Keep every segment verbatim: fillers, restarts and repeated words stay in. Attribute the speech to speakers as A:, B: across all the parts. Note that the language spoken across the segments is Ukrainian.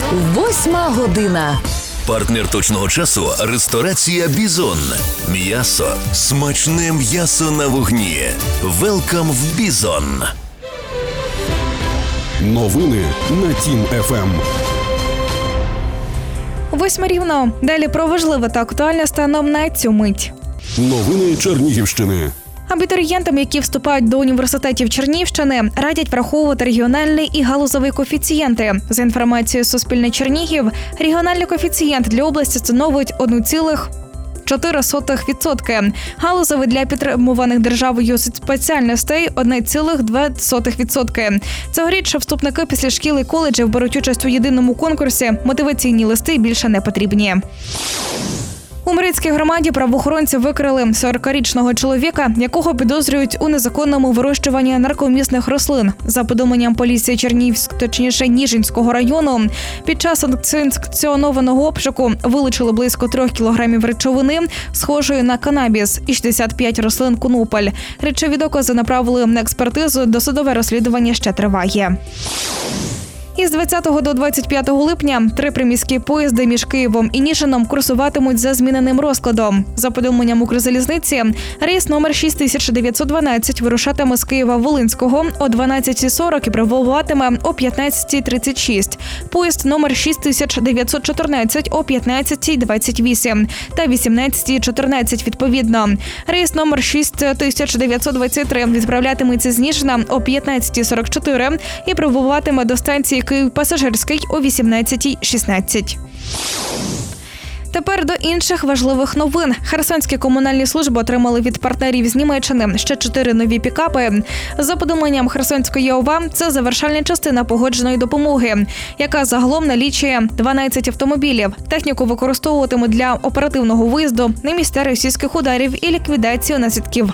A: Восьма година.
B: Партнер точного часу – ресторація «Бізон». М'ясо. Смачне м'ясо на вогні. Велкам в «Бізон».
C: Новини на Тім еф ем.
D: Восьма рівно. Далі про важливе та актуальне станом на цю мить.
C: Новини Чернігівщини.
D: Абітурієнтам, які вступають до університетів Чернігівщини, радять враховувати регіональний і галузовий коефіцієнти. За інформацією Суспільне Чернігів, регіональний коефіцієнт для області становить один цілих чотири сотих відсотка. Галузовий для підтримуваних державою спеціальностей – один цілих два сотих відсотка. Цьогоріч вступники після шкіл і коледжів беруть участь у єдиному конкурсі. Мотиваційні листи більше не потрібні. У Марицькій громаді правоохоронці викрили сорокарічного чоловіка, якого підозрюють у незаконному вирощуванні наркомісних рослин. За повідомленням поліції Чернігівського, точніше Ніжинського району, під час санкціонованого обшуку вилучили близько трьох кілограмів речовини, схожої на канабіс, і шістдесят п'ять рослин конопель. Речові докази направили на експертизу, досудове розслідування ще триває. Із двадцятого до двадцять п'ятого липня три приміські поїзди між Києвом і Ніжином курсуватимуть за зміненим розкладом. За повідомленням Укрзалізниці, рейс номер шість тисяч дев'ятсот дванадцять вирушатиме з Києва-Волинського о дванадцятій сорок і прибуватиме о п'ятнадцятій тридцять шість. Поїзд номер шість тисяч дев'ятсот чотирнадцять о п'ятнадцятій двадцять вісім та вісімнадцятій чотирнадцять відповідно. Рейс номер шість тисяч дев'ятсот двадцять три відправлятиметься з Ніжина о п'ятнадцятій сорок чотири і прибуватиме до станції Київ-Пасажирський о вісімнадцятій шістнадцять. Тепер до інших важливих новин. Херсонські комунальні служби отримали від партнерів з Німеччини ще чотири нові пікапи. За повідомленням Херсонської ОВА, це завершальна частина погодженої допомоги, яка загалом налічує дванадцять автомобілів. Техніку використовуватимуть для оперативного виїзду на місця російських ударів і ліквідацію наслідків.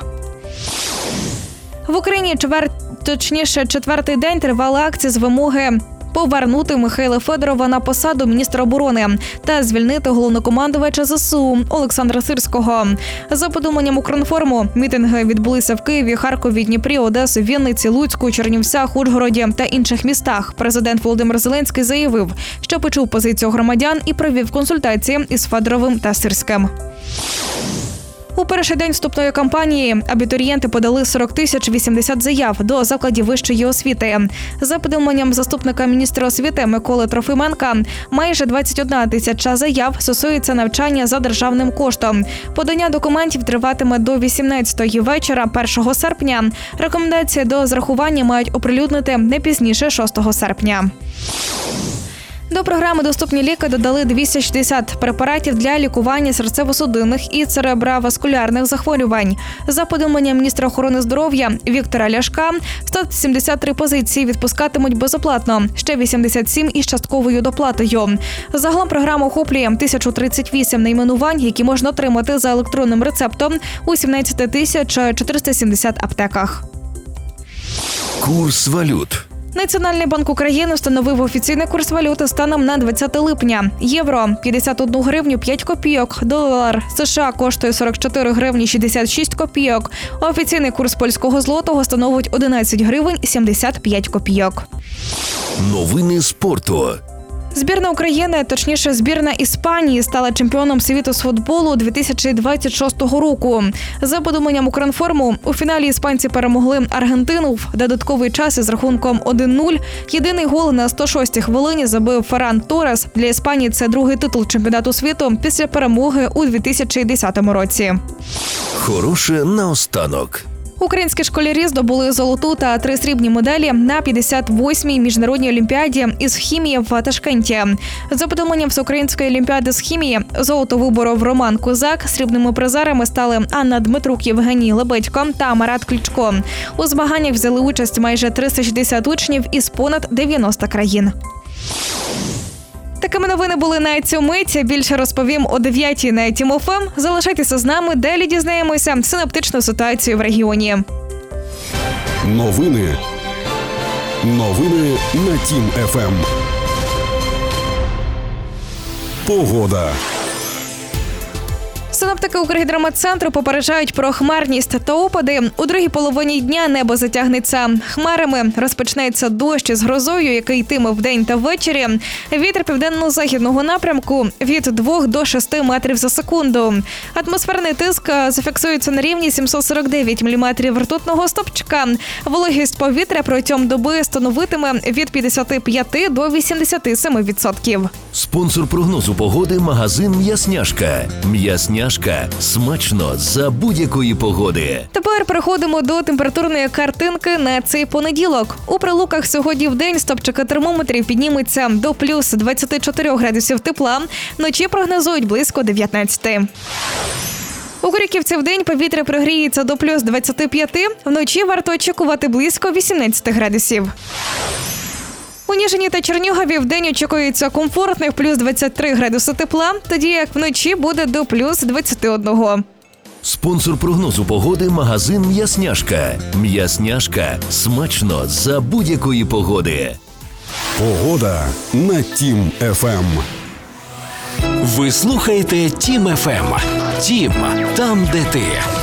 D: В Україні чвер... точніше четвертий день тривала акція з вимоги повернути Михайла Федорова на посаду міністра оборони та звільнити головнокомандувача ЗСУ Олександра Сирського. За повідомленням Укрінформу, мітинги відбулися в Києві, Харкові, Дніпрі, Одесі, Вінниці, Луцьку, Чернівцях, Ужгороді та інших містах. Президент Володимир Зеленський заявив, що почув позицію громадян і провів консультації із Федоровим та Сирським. У перший день вступної кампанії абітурієнти подали сорок тисяч вісімдесят заяв до закладів вищої освіти. За повідомленням заступника міністра освіти Миколи Трофименка, майже двадцять одна тисяча заяв стосується навчання за державним коштом. Подання документів триватиме до вісімнадцятої вечора першого серпня. Рекомендації до зрахування мають оприлюднити не пізніше шостого серпня. До програми «Доступні ліки» додали двісті шістдесят препаратів для лікування серцево-судинних і цереброваскулярних захворювань. За повідомленням міністра охорони здоров'я Віктора Ляшка, сто сімдесят три позиції відпускатимуть безоплатно, ще вісімдесят сім із частковою доплатою. Загалом програма охоплює тисячу тридцять вісім найменувань, які можна отримати за електронним рецептом у сімнадцять тисяч чотириста сімдесят аптеках.
B: Курс валют.
D: Національний банк України встановив офіційний курс валюти станом на двадцяте липня. Євро – п'ятдесят одну гривню п'ять копійок, долар США коштує сорок чотири гривні шістдесят шість копійок. Офіційний курс польського злотого становить одинадцять гривень сімдесят п'ять копійок.
B: Новини спорту.
D: Збірна України, точніше збірна Іспанії, стала чемпіоном світу з футболу дві тисячі двадцять шостого року. За повідомленням Укрінформу, у фіналі іспанці перемогли Аргентину в додатковий час із рахунком один нуль. Єдиний гол на сто шостій хвилині забив Ферран Торрес. Для Іспанії це другий титул чемпіонату світу після перемоги у дві тисячі десятому році.
B: Хороше наостанок.
D: Українські школярі здобули золоту та три срібні медалі на п'ятдесят восьмій міжнародній олімпіаді із хімії в Ташкенті. За повідомленням Всеукраїнської олімпіади з хімії, золото виборов Роман Козак, срібними призерами стали Анна Дмитрук, Євгеній Лебедько та Марат Кличко. У змаганнях взяли участь майже триста шістдесят учнів із понад дев'яноста країн. Такими новини були на цю мить. Більше розповім о дев'ятій на Тім еф ем. Залишайтеся з нами, далі дізнаємося синоптичну ситуацію в регіоні.
C: Новини. Новини на Тім еф ем. Погода.
D: Синоптики Укргідрометцентру попереджають про хмарність та опади. У другій половині дня небо затягнеться хмарами. Розпочнеться дощ із грозою, який йтиме вдень та ввечері. Вітер південно-західного напрямку від двох до шести метрів за секунду. Атмосферний тиск зафіксується на рівні сімсот сорок дев'ять міліметрів ртутного стовпчика. Вологість повітря протягом доби становитиме від п'ятдесят п'ять до вісімдесят сім відсотків.
B: Спонсор прогнозу погоди – магазин «М'ясняшка». «М'ясняшка» – смачно за будь-якої погоди.
D: Тепер переходимо до температурної картинки на цей понеділок. У Прилуках сьогодні вдень стопчики термометрів підніметься до плюс двадцять чотири градусів тепла. Вночі прогнозують близько дев'ятнадцяти. У Корюківці вдень повітря прогріється до плюс двадцять п'ять, вночі варто очікувати близько вісімнадцяти градусів. У Ніжині та Чернігові вдень очікується комфортних плюс двадцять три градуси тепла, тоді як вночі буде до плюс двадцять один.
B: Спонсор прогнозу погоди – магазин «М'ясняшка». «М'ясняшка» – смачно за будь-якої погоди.
C: Погода на Тім еф ем.
E: Ви слухаєте Тім еф ем. Тім, там, де ти.